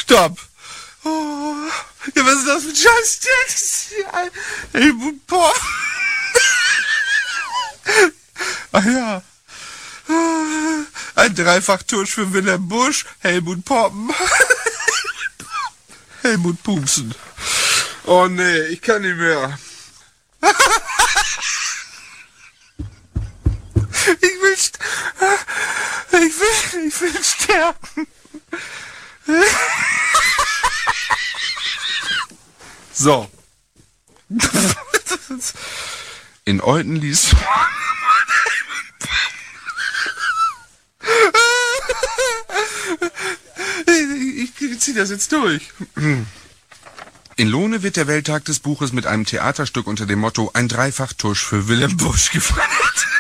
Stopp. Oh, ja, was ist das für ein Scheiß? Helmut Poppen. Ach ja. Ein Dreifachtusch für Wilhelm Busch, Helmut Poppen. Helmut Pupsen. Oh nee, ich kann nicht mehr. Ich will sterben. So. In Olten liest ich zieh das jetzt durch. In Lohne wird der Welttag des Buches mit einem Theaterstück unter dem Motto Ein Dreifachtusch für Wilhelm Busch gefeiert.